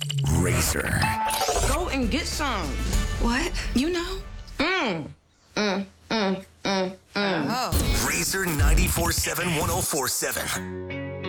Razor. Go and get some. What? You know? Razor 94.7 1047.